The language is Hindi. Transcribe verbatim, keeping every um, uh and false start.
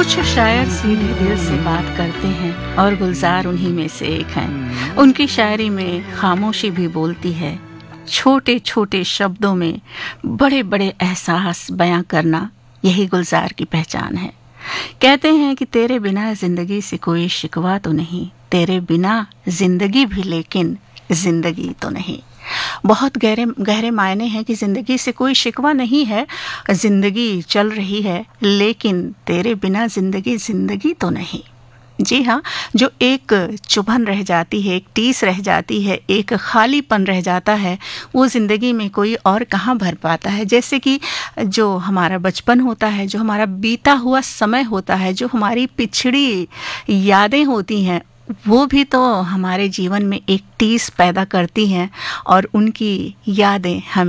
कुछ शायर सीधे दिल से बात करते हैं और गुलजार उन्हीं में से एक हैं। उनकी शायरी में खामोशी भी बोलती है। छोटे छोटे शब्दों में बड़े बड़े एहसास बयां करना, यही गुलजार की पहचान है। कहते हैं कि तेरे बिना जिंदगी से कोई शिकवा तो नहीं, तेरे बिना जिंदगी भी लेकिन जिंदगी तो नहीं। बहुत गहरे गहरे मायने हैं कि ज़िंदगी से कोई शिकवा नहीं है, ज़िंदगी चल रही है, लेकिन तेरे बिना ज़िंदगी ज़िंदगी तो नहीं। जी हाँ, जो एक चुभन रह जाती है, एक टीस रह जाती है, एक खालीपन रह जाता है, वो ज़िंदगी में कोई और कहाँ भर पाता है। जैसे कि जो हमारा बचपन होता है, जो हमारा बीता हुआ समय होता है, जो हमारी पिछड़ी यादें होती हैं, वो भी तो हमारे जीवन में एक टीस पैदा करती हैं और उनकी यादें हम